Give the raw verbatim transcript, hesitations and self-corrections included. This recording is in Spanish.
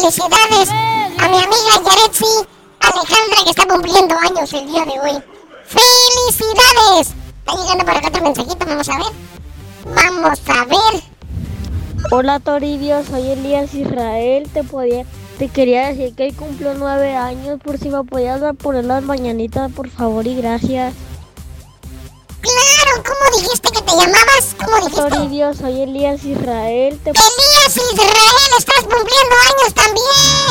felicidades a mi amiga Yaretsi Alejandra, que está cumpliendo años el día de hoy. ¡Felicidades! Está llegando por acá otro mensajito, vamos a ver. Vamos a ver. Hola Toribio, soy Elías Israel. Te podía, te quería decir que hoy cumplo nueve años. Por si me podías poner las mañanitas, por favor y gracias. Claro, ¿cómo dijiste que te llamabas? ¿Cómo dijiste? Toribio, soy Elías Israel. Te... Elías Israel, estás cumpliendo años también.